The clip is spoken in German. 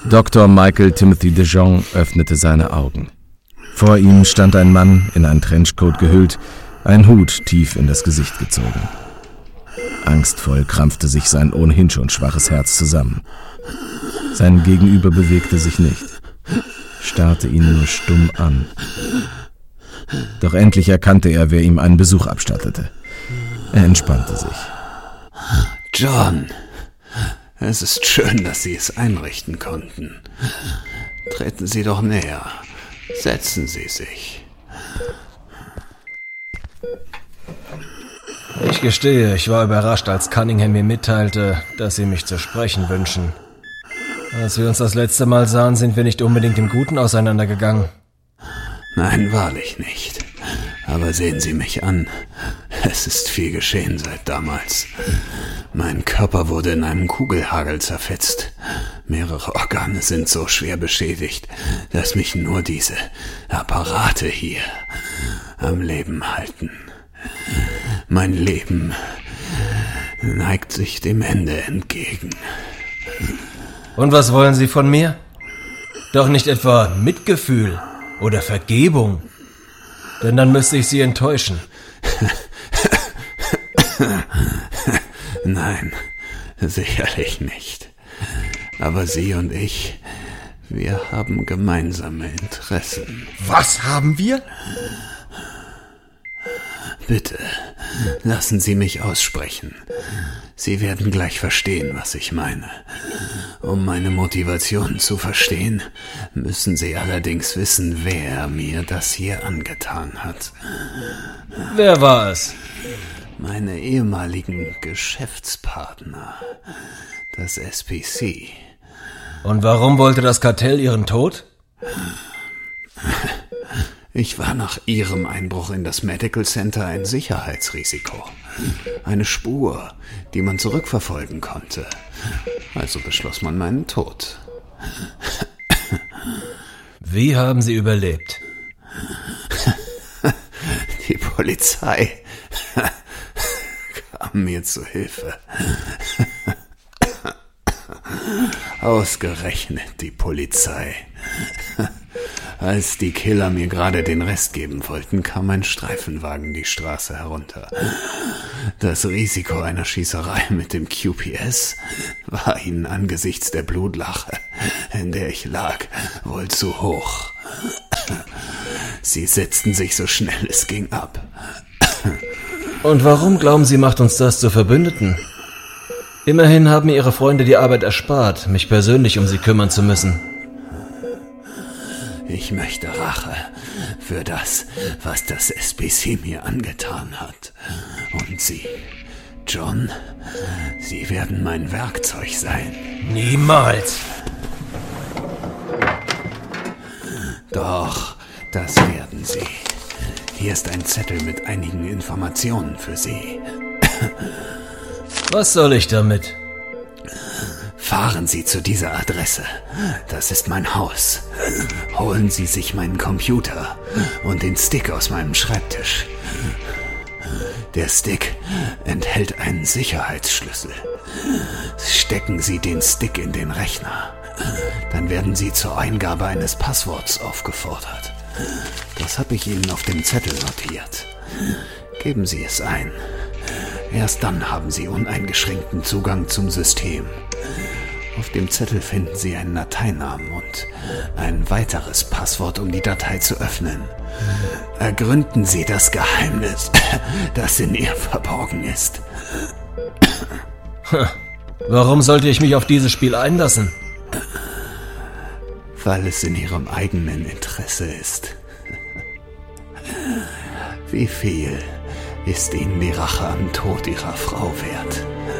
Dr. Michael Timothy DeJong öffnete seine Augen. Vor ihm stand ein Mann, in einen Trenchcoat gehüllt, ein Hut tief in das Gesicht gezogen. Angstvoll krampfte sich sein ohnehin schon schwaches Herz zusammen. Sein Gegenüber bewegte sich nicht, starrte ihn nur stumm an. Doch endlich erkannte er, wer ihm einen Besuch abstattete. Er entspannte sich. John, es ist schön, dass Sie es einrichten konnten. Treten Sie doch näher. Setzen Sie sich. Ich gestehe, ich war überrascht, als Cunningham mir mitteilte, dass Sie mich zu sprechen wünschen. Als wir uns das letzte Mal sahen, sind wir nicht unbedingt im Guten auseinandergegangen. Nein, wahrlich nicht. Aber sehen Sie mich an. Es ist viel geschehen seit damals. Mein Körper wurde in einem Kugelhagel zerfetzt. Mehrere Organe sind so schwer beschädigt, dass mich nur diese Apparate hier am Leben halten. Mein Leben neigt sich dem Ende entgegen. Und was wollen Sie von mir? Doch nicht etwa Mitgefühl oder Vergebung? Denn dann müsste ich Sie enttäuschen. Nein, sicherlich nicht. Aber Sie und ich, wir haben gemeinsame Interessen. Was haben wir? Bitte, lassen Sie mich aussprechen. Sie werden gleich verstehen, was ich meine. Um meine Motivation zu verstehen, müssen Sie allerdings wissen, wer mir das hier angetan hat. Wer war es? Meine ehemaligen Geschäftspartner, das SPC. Und warum wollte das Kartell Ihren Tod? Ich war nach Ihrem Einbruch in das Medical Center ein Sicherheitsrisiko. Eine Spur, die man zurückverfolgen konnte. Also beschloss man meinen Tod. Wie haben Sie überlebt? Die Polizei kam mir zu Hilfe. Ausgerechnet die Polizei. Als die Killer mir gerade den Rest geben wollten, kam ein Streifenwagen die Straße herunter. Das Risiko einer Schießerei mit dem QPS war ihnen angesichts der Blutlache, in der ich lag, wohl zu hoch. Sie setzten sich so schnell es ging ab. Und warum glauben Sie, macht uns das zu Verbündeten? Immerhin haben mir Ihre Freunde die Arbeit erspart, mich persönlich um Sie kümmern zu müssen. Ich möchte Rache für das, was das SPC mir angetan hat. Und Sie, John, Sie werden mein Werkzeug sein. Niemals! Doch, das werden Sie. Hier ist ein Zettel mit einigen Informationen für Sie. Was soll ich damit? Fahren Sie zu dieser Adresse. Das ist mein Haus. Holen Sie sich meinen Computer und den Stick aus meinem Schreibtisch. Der Stick enthält einen Sicherheitsschlüssel. Stecken Sie den Stick in den Rechner. Dann werden Sie zur Eingabe eines Passworts aufgefordert. Das habe ich Ihnen auf dem Zettel notiert. Geben Sie es ein. Erst dann haben Sie uneingeschränkten Zugang zum System. Auf dem Zettel finden Sie einen Dateinamen und ein weiteres Passwort, um die Datei zu öffnen. Ergründen Sie das Geheimnis, das in ihr verborgen ist. Warum sollte ich mich auf dieses Spiel einlassen? Weil es in Ihrem eigenen Interesse ist. Wie viel ist Ihnen die Rache am Tod Ihrer Frau wert?